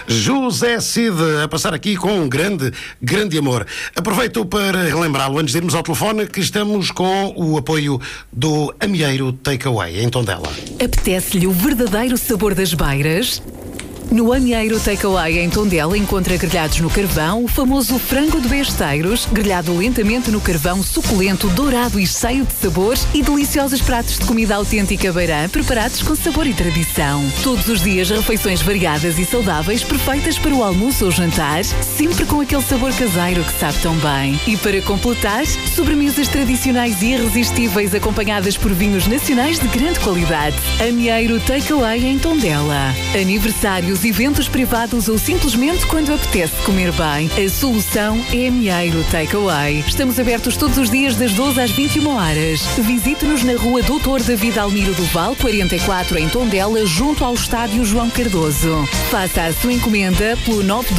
José Cid, a passar aqui com um grande amor. Aproveito para relembrá-lo, antes de irmos ao telefone, que estamos com o apoio do Amieiro Takeaway, em Tondela. Apetece-lhe o verdadeiro sabor das beiras? No Amieiro Takeaway em Tondela encontra grelhados no carvão, o famoso frango de besteiros, grelhado lentamente no carvão, suculento, dourado e cheio de sabores, e deliciosos pratos de comida autêntica beirã, preparados com sabor e tradição. Todos os dias refeições variadas e saudáveis, perfeitas para o almoço ou jantar, sempre com aquele sabor caseiro que sabe tão bem. E para completar, sobremesas tradicionais e irresistíveis acompanhadas por vinhos nacionais de grande qualidade. Amieiro Takeaway em Tondela. Aniversários, eventos privados ou simplesmente quando apetece comer bem, a solução é Amieiro Takeaway. Estamos abertos todos os dias das 12 às 21 horas. Visite-nos na rua Doutor David Almiro do Val, 44, em Tondela, junto ao estádio João Cardoso. Faça a sua encomenda pelo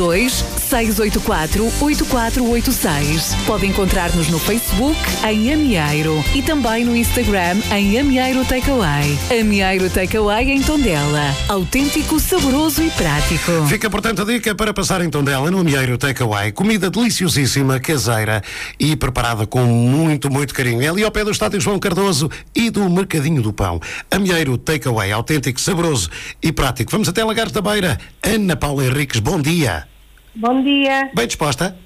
92-684-8486. Pode encontrar-nos no Facebook em Amieiro e também no Instagram em Amieiro Takeaway. Amieiro Takeaway em Tondela. Autêntico, saboroso e prático. Fica, portanto, a dica para passar em Tondela, no Amieiro Takeaway. Comida deliciosíssima, caseira e preparada com muito carinho. É ali ao pé do estádio João Cardoso e do Mercadinho do Pão. Amieiro Takeaway, autêntico, saboroso e prático. Vamos até Lagares da Beira. Ana Paula Henriques, bom dia. Bom dia. Bem disposta?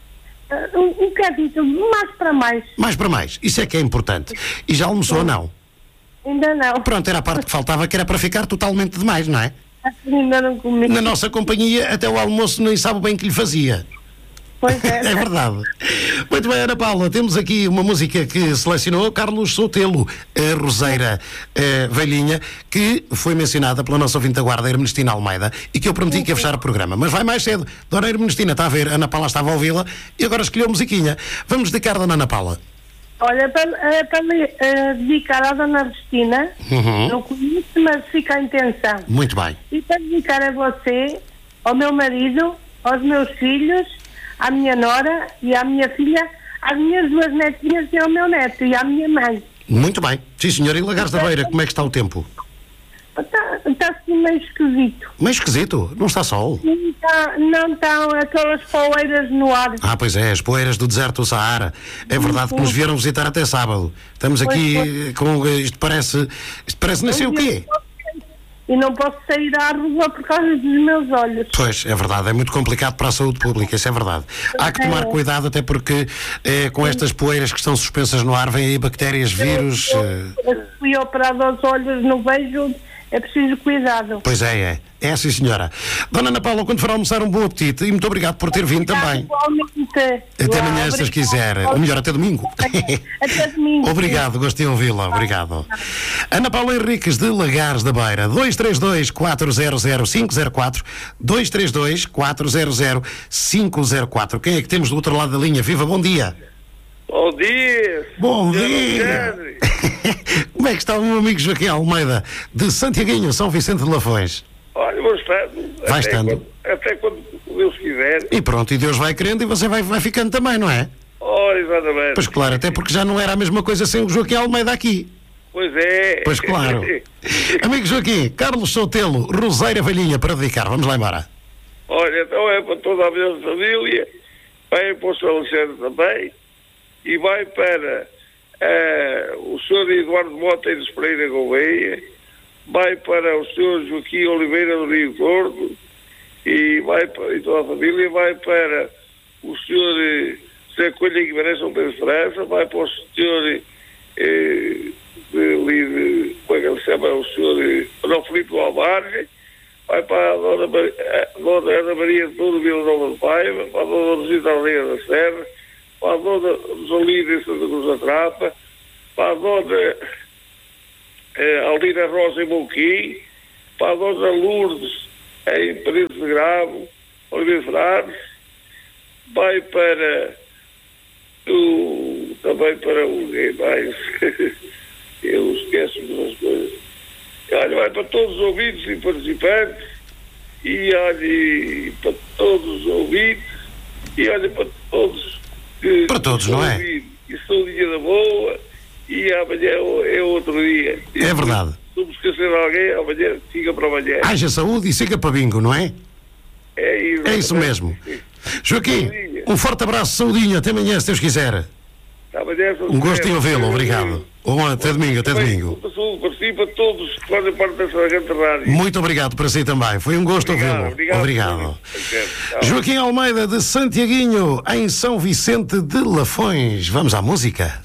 Um bocadinho, mais para mais. Mais para mais. Isso é que é importante. E já almoçou ou não? Ainda não. Pronto, era a parte que faltava, que era para ficar totalmente demais, não é? Ainda não comi. Na nossa companhia, até o almoço nem sabe bem que lhe fazia. Pois é. É verdade. Muito bem, Ana Paula, temos aqui uma música que selecionou Carlos Sotelo, a Roseira Velhinha, que foi mencionada pela nossa ouvinte da guarda, Ernestina Almeida, e que eu prometi que ia fechar o programa. Mas vai mais cedo. Dona Ernestina está a ver, Ana Paula estava a ouvi-la e agora escolheu a musiquinha. Vamos dedicar, Dona Ana Paula. Olha, para dedicar à Dona Ernestina, não conheço, mas fica a intenção. Muito bem. E para dedicar a você, ao meu marido, aos meus filhos, à minha nora e à minha filha, às minhas duas netinhas e ao meu neto e à minha mãe. Muito bem. Sim, senhora. E Lagares da Beira, como é que está o tempo? Está assim meio esquisito. Meio esquisito. Não está sol? Não estão aquelas poeiras no ar. Ah, pois é, as poeiras do deserto do Saara. É verdade que nos vieram visitar até sábado. Estamos aqui com... Isto parece não sei o quê. E não posso sair à rua por causa dos meus olhos. Pois, é verdade, é muito complicado para a saúde pública, isso é verdade. Há que tomar cuidado, até porque com estas poeiras que estão suspensas no ar, vêm aí bactérias, vírus... Eu fui operado aos olhos, não vejo, é preciso cuidado. Pois é. É sim, senhora. Dona Ana Paula, quando for almoçar, um bom apetite e muito obrigado por ter vindo também. Igualmente. Até amanhã, se quiser. Ou melhor, até domingo. Até domingo. Obrigado, gostei de ouvi-la. Obrigado. Ana Paula Henriques, de Lagares da Beira. 232-400-504. 232-400-504. Quem é que temos do outro lado da linha? Viva, bom dia. Bom dia! Bom dia! Como é que está o meu amigo Joaquim Almeida, de Santiaguinho, São Vicente de Lafões? Olha, vou estando. Vai estando. Até quando Deus quiser. E pronto, e Deus vai querendo e você vai ficando também, não é? Olha, exatamente. Pois claro, até porque já não era a mesma coisa sem o Joaquim Almeida aqui. Pois é. Pois claro. Amigo Joaquim, Carlos Sotelo, Roseira Velhinha, para dedicar. Vamos lá embora. Olha, então é para toda a minha família, vai para o Sr. Alexandre também, e vai para o Sr. Eduardo Mota e dos Pereira Gouveia, vai para o Sr. Joaquim Oliveira do Rio Gordo, e vai para, e toda a família, vai para o Sr. José Coelho Guimarães São Pedro França, vai para o Sr. como é que ele se chama, o Sr. Dom Filipe do Almarge, vai para a Dona Ana Maria de Touro Vila Nova do Paiva, para a Dona Rosita Almeida da Serra, para a Dona Rosalina em Santa Cruz da Trapa, para a Dona Aldina Rosa em Monquim, para a Dona Lourdes em Paredes de Gravo, Oliveira Frades, vai para também para o mais eu esqueço das coisas. Olha, vai para todos os ouvintes e participantes, e olha, para todos os ouvintes, e olha, para todos que para todos, não é? E sou dia da boa, e amanhã é outro dia. É verdade. Se me esquecer de alguém, amanhã fica para amanhã. Haja saúde e siga para bingo, não é? É isso mesmo. Joaquim, um forte abraço, saudinho, até amanhã, se Deus quiser. Um gosto em ouvi-lo, obrigado. Até domingo, até domingo. Para todos que fazem parte dessa gente rádio. Muito obrigado para si também, foi um gosto ouvi-lo. Obrigado. Joaquim Almeida de Santiaguinho, em São Vicente de Lafões. Vamos à música.